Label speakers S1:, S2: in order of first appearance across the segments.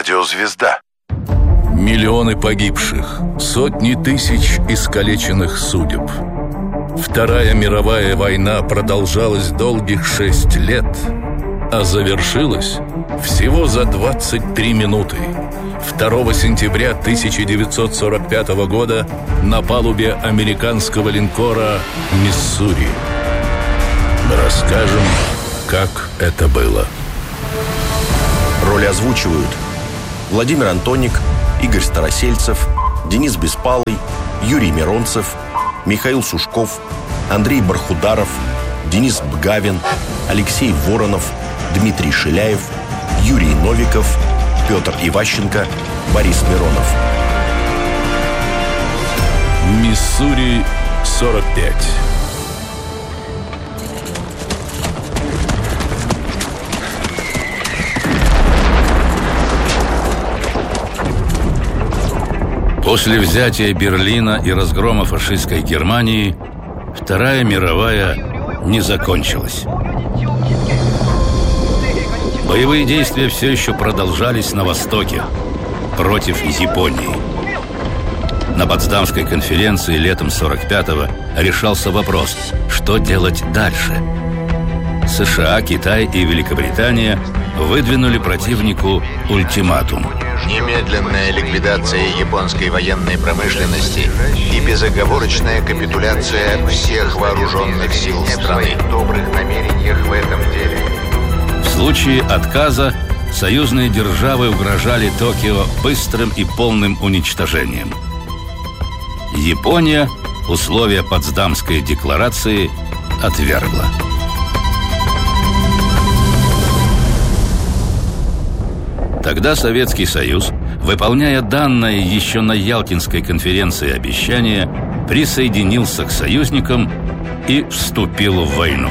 S1: радиозвезда.
S2: Миллионы погибших, сотни тысяч искалеченных судеб. Вторая мировая война продолжалась долгих 6 лет, а завершилась всего за 23 минуты. 2 сентября 1945 года на палубе американского линкора «Миссури». Мы расскажем, как это было.
S3: Роли озвучивают Владимир Антоник, Игорь Старосельцев, Денис Беспалый, Юрий Миронцев, Михаил Сушков, Андрей Бархударов, Денис Бгавин, Алексей Воронов, Дмитрий Шиляев, Юрий Новиков, Петр Иващенко, Борис Миронов.
S2: «Миссури-45». После взятия Берлина и разгрома фашистской Германии Вторая мировая не закончилась. Боевые действия все еще продолжались на Востоке против Японии. На Потсдамской конференции летом 45-го решался вопрос, что делать дальше. США, Китай и Великобритания выдвинули противнику ультиматум.
S4: Немедленная ликвидация японской военной промышленности и безоговорочная капитуляция всех вооруженных сил страны. Добрых намерениях в этом деле.
S2: В случае отказа союзные державы угрожали Токио быстрым и полным уничтожением. Япония условия Потсдамской декларации отвергла. Тогда Советский Союз, выполняя данное еще на Ялтинской конференции обещание, присоединился к союзникам и вступил в войну.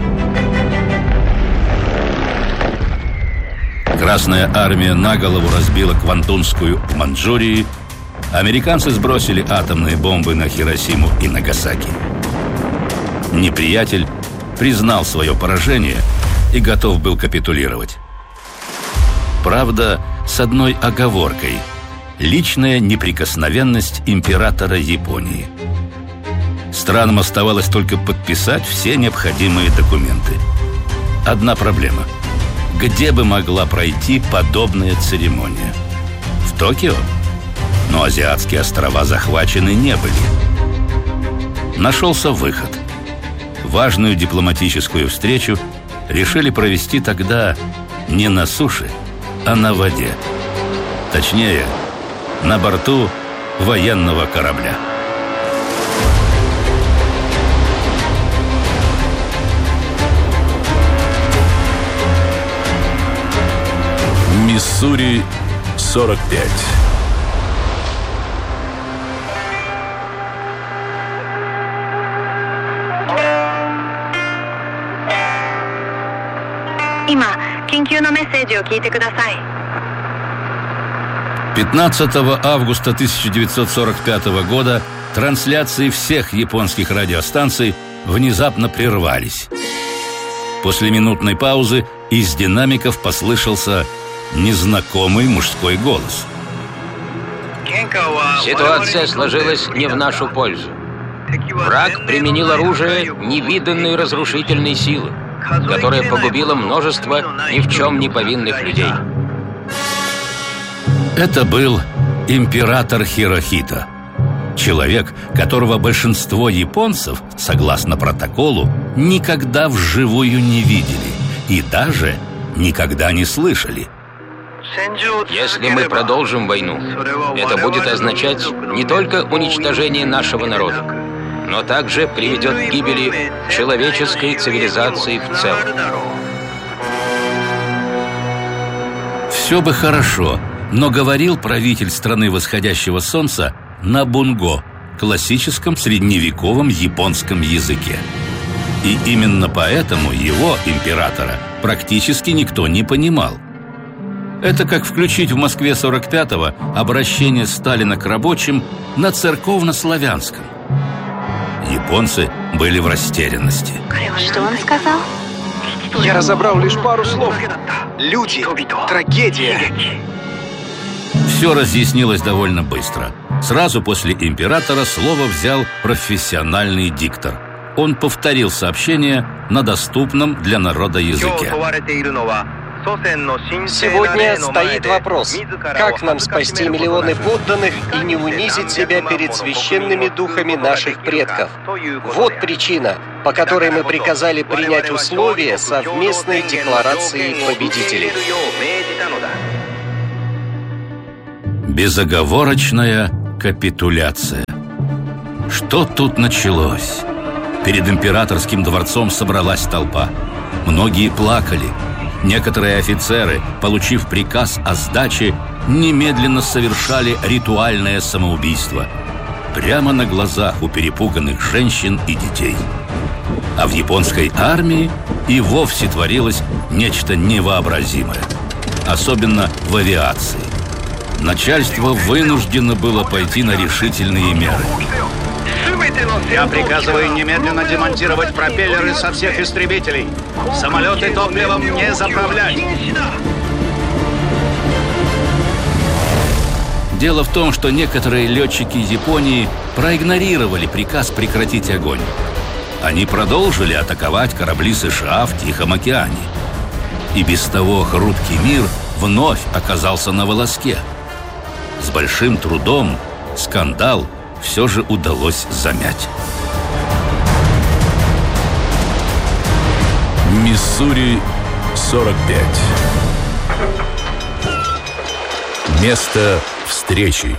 S2: Красная армия наголову разбила Квантунскую Манчжурию. Американцы сбросили атомные бомбы на Хиросиму и Нагасаки. Неприятель признал свое поражение и готов был капитулировать. Правда, с одной оговоркой – личная неприкосновенность императора Японии. Странам оставалось только подписать все необходимые документы. Одна проблема – где бы могла пройти подобная церемония? В Токио? Но азиатские острова захвачены не были. Нашелся выход. Важную дипломатическую встречу решили провести тогда не на суше, а на воде. Точнее, на борту военного корабля. Миссури-45.
S5: Има, 緊急のメッセージを聞いてください.
S2: 15 августа 1945 года трансляции всех японских радиостанций внезапно прервались. После минутной паузы из динамиков послышался незнакомый мужской голос.
S6: Ситуация сложилась не в нашу пользу. Враг применил оружие невиданной разрушительной силы, которая погубила множество ни в чем не повинных людей.
S2: Это был император Хирохито. Человек, которого большинство японцев, согласно протоколу, никогда вживую не видели и даже никогда не слышали.
S6: Если мы продолжим войну, это будет означать не только уничтожение нашего народа, но также приведет к гибели человеческой цивилизации в целом.
S2: Все бы хорошо, но говорил правитель страны восходящего солнца на бунго, классическом средневековом японском языке. И именно поэтому его, императора, практически никто не понимал. Это как включить в Москве 45-го обращение Сталина к рабочим на церковно-славянском. Японцы были в растерянности.
S5: Что он сказал?
S7: Я разобрал лишь пару слов. Люди, трагедия.
S2: Все разъяснилось довольно быстро. Сразу после императора слово взял профессиональный диктор. Он повторил сообщение на доступном для народа языке.
S1: Сегодня стоит вопрос, как нам спасти миллионы подданных и не унизить себя перед священными духами наших предков. Вот причина, по которой мы приказали принять условия совместной декларации победителей.
S2: Безоговорочная капитуляция. Что тут началось? Перед императорским дворцом собралась толпа. Многие плакали. Некоторые офицеры, получив приказ о сдаче, немедленно совершали ритуальное самоубийство. Прямо на глазах у перепуганных женщин и детей. А в японской армии и вовсе творилось нечто невообразимое. Особенно в авиации. Начальство вынуждено было пойти на решительные меры.
S7: Я приказываю немедленно демонтировать пропеллеры со всех истребителей. Самолеты топливом не заправлять.
S2: Дело в том, что некоторые летчики Японии проигнорировали приказ прекратить огонь. Они продолжили атаковать корабли США в Тихом океане. И без того хрупкий мир вновь оказался на волоске. С большим трудом скандал все же удалось замять.
S8: Миссури, 45. Место встречи.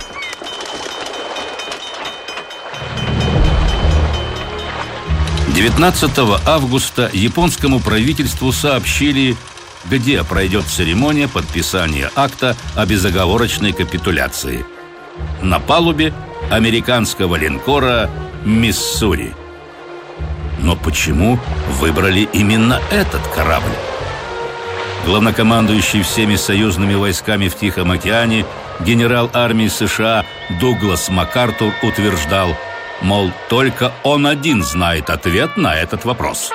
S2: «19 августа японскому правительству сообщили, где пройдет церемония подписания акта о безоговорочной капитуляции. На палубе американского линкора «Миссури». Но почему выбрали именно этот корабль? Главнокомандующий всеми союзными войсками в Тихом океане генерал армии США Дуглас МакАртур утверждал, мол, только он один знает ответ на этот вопрос.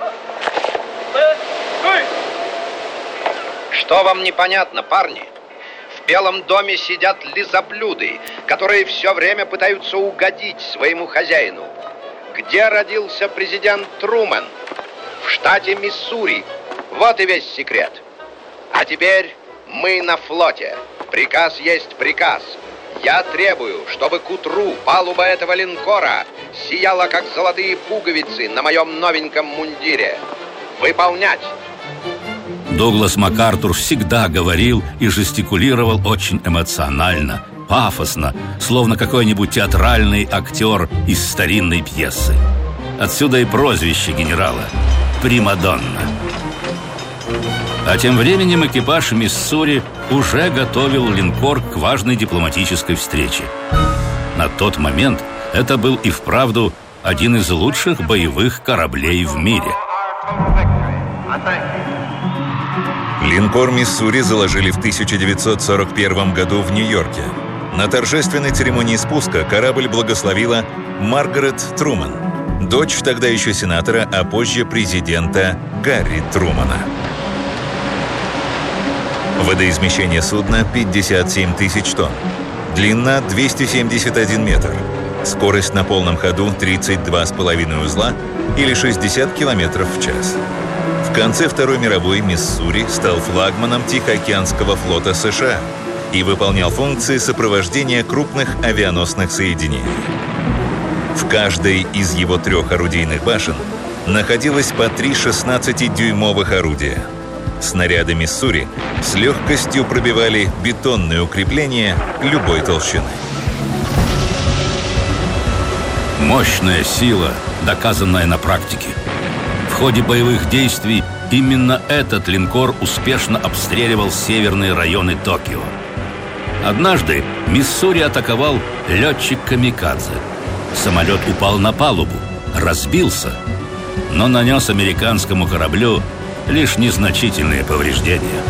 S9: Что вам непонятно, парни? В Белом доме сидят лизоблюды, которые все время пытаются угодить своему хозяину. Где родился президент Трумэн? В штате Миссури. Вот и весь секрет. А теперь мы на флоте. Приказ есть приказ. Я требую, чтобы к утру палуба этого линкора сияла, как золотые пуговицы на моем новеньком мундире. Выполнять!
S2: Дуглас МакАртур всегда говорил и жестикулировал очень эмоционально, пафосно, словно какой-нибудь театральный актер из старинной пьесы. Отсюда и прозвище генерала – Примадонна. А тем временем экипаж Миссури уже готовил линкор к важной дипломатической встрече. На тот момент это был и вправду один из лучших боевых кораблей в мире.
S10: Линкор «Миссури» заложили в 1941 году в Нью-Йорке. На торжественной церемонии спуска корабль благословила Маргарет Трумэн, дочь тогда еще сенатора, а позже президента Гарри Трумэна. Водоизмещение судна 57 тысяч тонн. Длина 271 метр. Скорость на полном ходу 32,5 узла или 60 км в час. В конце Второй мировой «Миссури» стал флагманом Тихоокеанского флота США и выполнял функции сопровождения крупных авианосных соединений. В каждой из его 3 орудийных башен находилось по 3 16-дюймовых орудия. Снаряды «Миссури» с легкостью пробивали бетонные укрепления любой толщины.
S2: Мощная сила, доказанная на практике. В ходе боевых действий именно этот линкор успешно обстреливал северные районы Токио. Однажды Миссури атаковал летчик-камикадзе. Самолет упал на палубу, разбился, но нанес американскому кораблю лишь незначительные повреждения.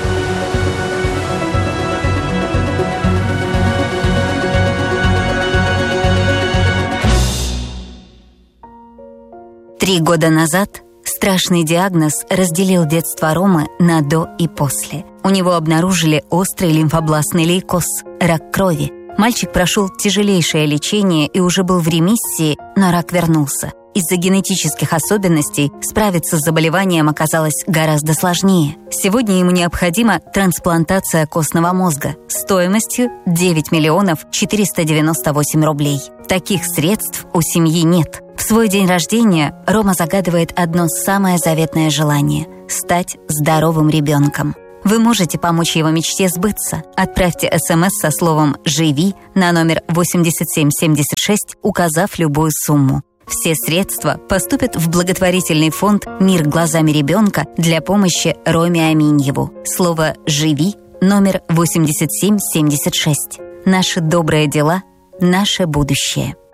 S11: Три года назад страшный диагноз разделил детство Ромы на «до» и «после». У него обнаружили острый лимфобластный лейкоз, рак крови. Мальчик прошел тяжелейшее лечение и уже был в ремиссии, но рак вернулся. Из-за генетических особенностей справиться с заболеванием оказалось гораздо сложнее. Сегодня ему необходима трансплантация костного мозга стоимостью 9 миллионов 498 рублей. Таких средств у семьи нет. В свой день рождения Рома загадывает одно самое заветное желание – стать здоровым ребенком. Вы можете помочь его мечте сбыться. Отправьте СМС со словом «Живи» на номер 8776, указав любую сумму. Все средства поступят в благотворительный фонд «Мир глазами ребенка» для помощи Роме Аминьеву. Слово «Живи» номер 8776. Наши добрые дела – наше будущее.